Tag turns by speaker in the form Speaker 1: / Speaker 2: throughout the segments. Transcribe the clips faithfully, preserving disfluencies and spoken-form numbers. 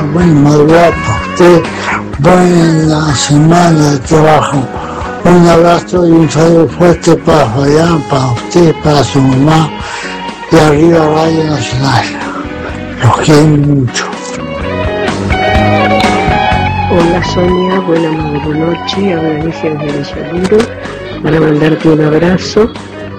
Speaker 1: buen madrugada para usted, buena semana de trabajo. Un abrazo y un saludo fuerte para Fabián, para usted, para su mamá, y arriba Radio Nacional. Los quiero mucho.
Speaker 2: Hola Sonia, buena noche, habla Alicia desde Villaluro, para mandarte un abrazo.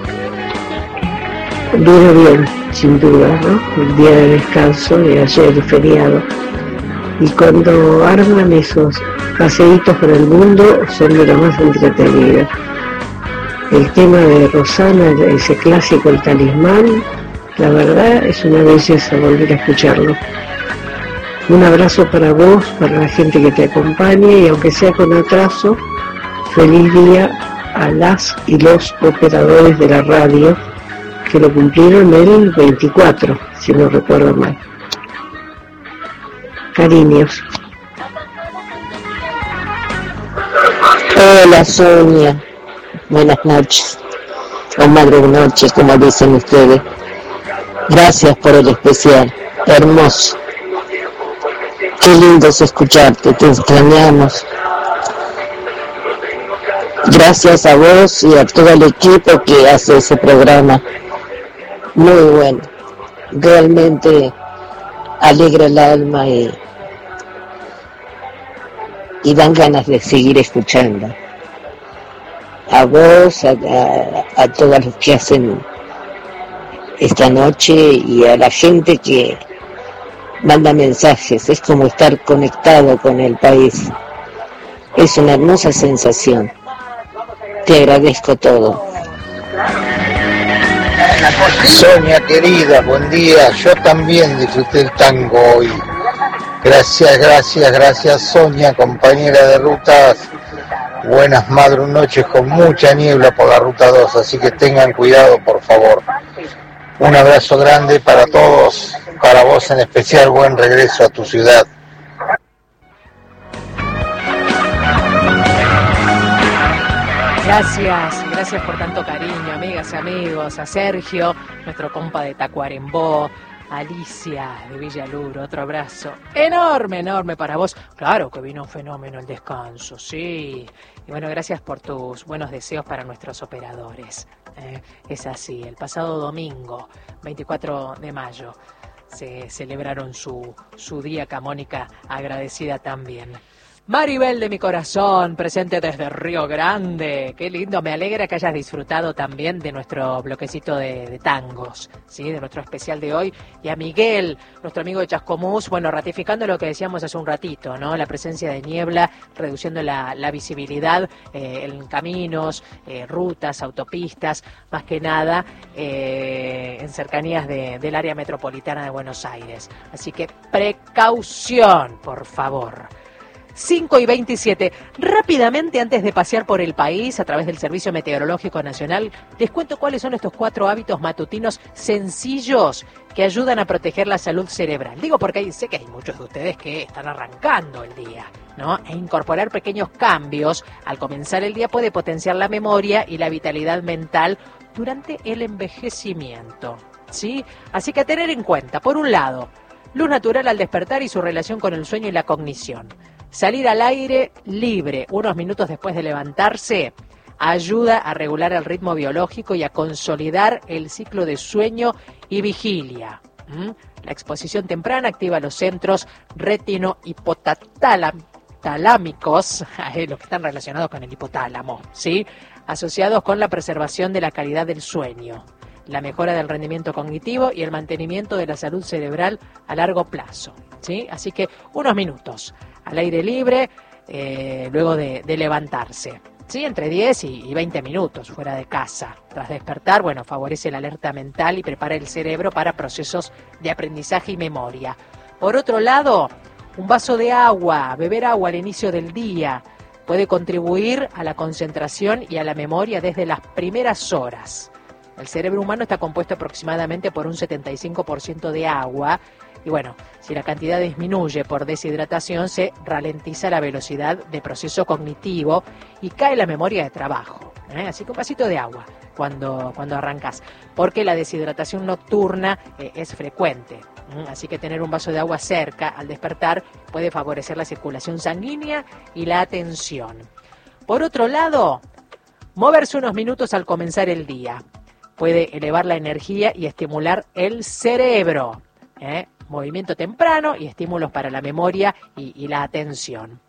Speaker 2: Viene bien, sin duda, ¿no? El día de descanso de ayer, el feriado. Y cuando arman esos paseitos por el mundo, son de lo más entretenido. El tema de Rosana, ese clásico, el talismán, la verdad es una belleza volver a escucharlo. Un abrazo para vos, para la gente que te acompañe, y aunque sea con atraso, feliz día a las y los operadores de la radio, que lo cumplieron el veinticuatro, si no recuerdo mal. Cariños.
Speaker 3: Hola Sonia, buenas noches, o madre noches, como dicen ustedes. Gracias por el especial, hermoso. Qué lindo es escucharte, te extrañamos. Gracias a vos y a todo el equipo que hace ese programa. Muy bueno, realmente alegra el alma y, y dan ganas de seguir escuchando. A vos, a, a, a todos los que hacen esta noche y a la gente que manda mensajes, es como estar conectado con el país. Es una hermosa sensación. Te agradezco todo.
Speaker 4: Sonia querida, buen día. Yo también disfruté el tango hoy. Gracias, gracias, gracias Sonia, compañera de rutas. Buenas madru noches con mucha niebla por la ruta dos, así que tengan cuidado, por favor. Un abrazo grande para todos, para vos en especial, buen regreso a tu ciudad.
Speaker 5: Gracias, gracias por tanto cariño, amigas y amigos, a Sergio, nuestro compa de Tacuarembó, Alicia de Villaluro, otro abrazo enorme, enorme para vos. Claro que vino un fenómeno el descanso, sí. Y bueno, gracias por tus buenos deseos para nuestros operadores. Eh, es así, el pasado domingo, veinticuatro de mayo, se celebraron su, su día, Camónica agradecida también. Maribel de mi corazón, presente desde Río Grande. Qué lindo, me alegra que hayas disfrutado también de nuestro bloquecito de, de tangos, ¿sí? De nuestro especial de hoy. Y a Miguel, nuestro amigo de Chascomús, bueno, ratificando lo que decíamos hace un ratito, ¿no? La presencia de niebla, reduciendo la, la visibilidad eh, en caminos, eh, rutas, autopistas, más que nada eh, en cercanías de, del área metropolitana de Buenos Aires. Así que precaución, por favor. cinco y veintisiete. Rápidamente, antes de pasear por el país a través del Servicio Meteorológico Nacional, les cuento cuáles son estos cuatro hábitos matutinos sencillos que ayudan a proteger la salud cerebral. Digo porque sé que hay muchos de ustedes que están arrancando el día, ¿no? E incorporar pequeños cambios al comenzar el día puede potenciar la memoria y la vitalidad mental durante el envejecimiento, ¿sí? Así que a tener en cuenta, por un lado, luz natural al despertar y su relación con el sueño y la cognición. Salir al aire libre unos minutos después de levantarse ayuda a regular el ritmo biológico y a consolidar el ciclo de sueño y vigilia. ¿Mm? La exposición temprana activa los centros retino-hipotalámicos, los que están relacionados con el hipotálamo, ¿sí? Asociados con la preservación de la calidad del sueño, la mejora del rendimiento cognitivo y el mantenimiento de la salud cerebral a largo plazo, ¿sí? Así que unos minutos al aire libre, eh, luego de, de levantarse, ¿sí? Entre diez y veinte minutos fuera de casa. Tras despertar, bueno, favorece la alerta mental y prepara el cerebro para procesos de aprendizaje y memoria. Por otro lado, un vaso de agua, beber agua al inicio del día, puede contribuir a la concentración y a la memoria desde las primeras horas. El cerebro humano está compuesto aproximadamente por un setenta y cinco por ciento de agua Y bueno, si la cantidad disminuye por deshidratación, se ralentiza la velocidad de proceso cognitivo y cae la memoria de trabajo. ¿eh? Así que un vasito de agua cuando, cuando arrancas, porque la deshidratación nocturna eh, es frecuente. ¿eh? Así que tener un vaso de agua cerca al despertar puede favorecer la circulación sanguínea y la atención. Por otro lado, moverse unos minutos al comenzar el día puede elevar la energía y estimular el cerebro. ¿eh? Movimiento temprano y estímulos para la memoria y, y la atención.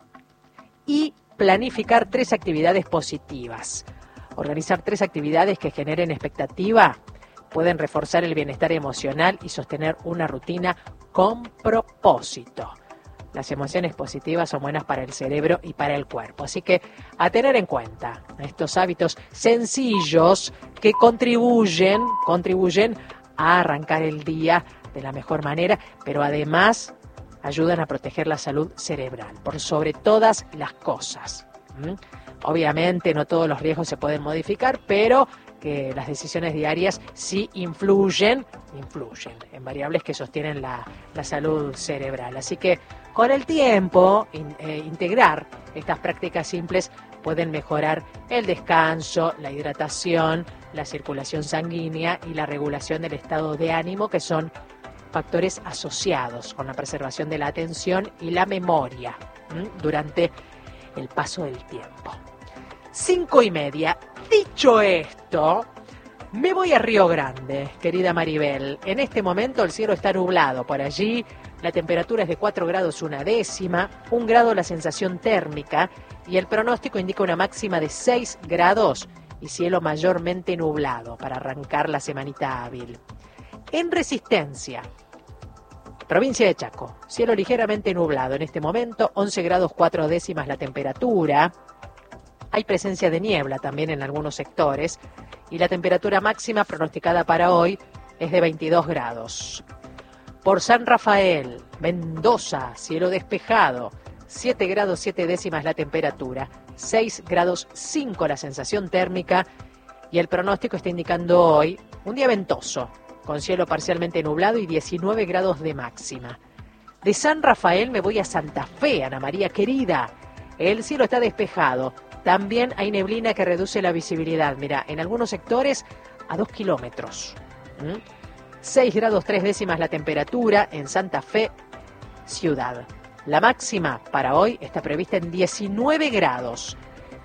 Speaker 5: Y planificar tres actividades positivas. Organizar tres actividades que generen expectativa pueden reforzar el bienestar emocional y sostener una rutina con propósito. Las emociones positivas son buenas para el cerebro y para el cuerpo. Así que a tener en cuenta estos hábitos sencillos que contribuyen, contribuyen a arrancar el día de la mejor manera, pero además ayudan a proteger la salud cerebral, por sobre todas las cosas. ¿Mm? Obviamente no todos los riesgos se pueden modificar, pero que las decisiones diarias sí influyen, influyen en variables que sostienen la, la salud cerebral. Así que con el tiempo, in, eh, integrar estas prácticas simples pueden mejorar el descanso, la hidratación, la circulación sanguínea y la regulación del estado de ánimo, que son factores asociados con la preservación de la atención y la memoria ¿m? durante el paso del tiempo. Cinco y media. Dicho esto, me voy a Río Grande, querida Maribel. En este momento el cielo está nublado por allí, la temperatura es de cuatro grados una décima, un grado la sensación térmica y el pronóstico indica una máxima de seis grados y cielo mayormente nublado para arrancar la semanita hábil. En Resistencia, provincia de Chaco, cielo ligeramente nublado en este momento, once grados cuatro décimas la temperatura. Hay presencia de niebla también en algunos sectores y la temperatura máxima pronosticada para hoy es de veintidós grados. Por San Rafael, Mendoza, cielo despejado, siete grados siete décimas la temperatura, seis grados cinco la sensación térmica y el pronóstico está indicando hoy un día ventoso, con cielo parcialmente nublado y diecinueve grados de máxima. De San Rafael me voy a Santa Fe, Ana María querida. El cielo está despejado. También hay neblina que reduce la visibilidad. Mira, en algunos sectores a dos kilómetros. ¿Mm? seis grados tres décimas la temperatura en Santa Fe, ciudad. La máxima para hoy está prevista en diecinueve grados.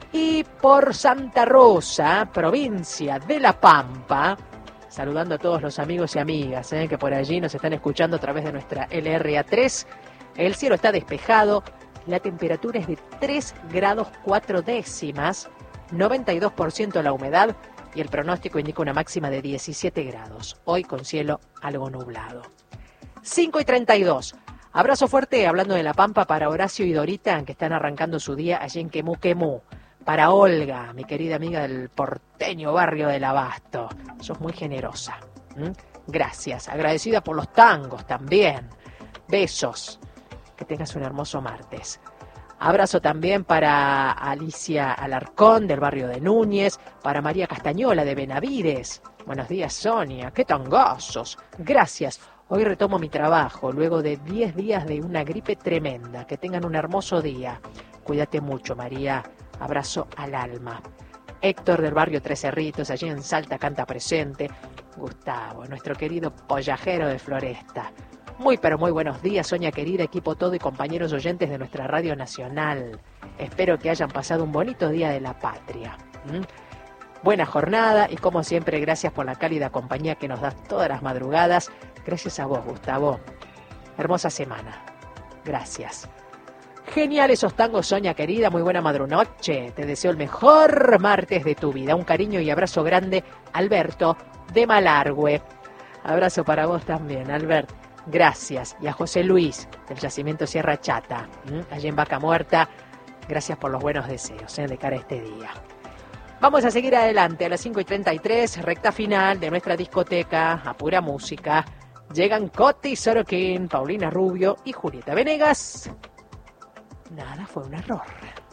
Speaker 5: Y por Santa Rosa, provincia de La Pampa, saludando a todos los amigos y amigas ¿eh? que por allí nos están escuchando a través de nuestra L R A tres, el cielo está despejado. La temperatura es de tres grados cuatro décimas, noventa y dos por ciento la humedad y el pronóstico indica una máxima de diecisiete grados, hoy con cielo algo nublado. cinco y treinta y dos. Abrazo fuerte, hablando de La Pampa, para Horacio y Dorita, que están arrancando su día allí en Quemú Quemú. Para Olga, mi querida amiga del porteño barrio del Abasto. Sos muy generosa. ¿Mm? Gracias. Agradecida por los tangos también. Besos. Que tengas un hermoso martes. Abrazo también para Alicia Alarcón del barrio de Núñez, para María Castañola de Benavides. Buenos días, Sonia, qué tangazos. Gracias. Hoy retomo mi trabajo luego de diez días de una gripe tremenda. Que tengan un hermoso día. Cuídate mucho, María. Abrazo al alma. Héctor del barrio Tres Cerritos, allí en Salta, canta presente. Gustavo, nuestro querido pollajero de Floresta. Muy pero muy buenos días, Sonia querida, equipo todo y compañeros oyentes de nuestra Radio Nacional. Espero que hayan pasado un bonito día de la patria. ¿Mm? Buena jornada y como siempre, gracias por la cálida compañía que nos das todas las madrugadas. Gracias a vos, Gustavo. Hermosa semana. Gracias. Genial esos tangos, Sonia querida, muy buena madrunoche. Te deseo el mejor martes de tu vida. Un cariño y abrazo grande, Alberto de Malargüe. Abrazo para vos también, Alberto. Gracias. Y a José Luis, del Yacimiento Sierra Chata, ¿m? allí en Vaca Muerta. Gracias por los buenos deseos ¿eh? de cara a este día. Vamos a seguir adelante a las cinco y treinta y tres, recta final de nuestra discoteca, a pura música. Llegan Coti Sorokin, Paulina Rubio y Julieta Venegas. Nada fue un error.